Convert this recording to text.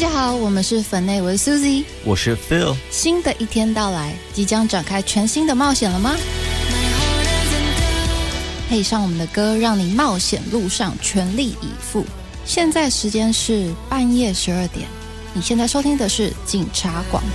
家好，我们是粉内，我是 Suzy， 我是 Phil。 新的一天到来，即将展开全新的冒险了吗？配上我们的歌，让你冒险路上全力以赴。现在时间是半夜12点，你现在收听的是警察广播。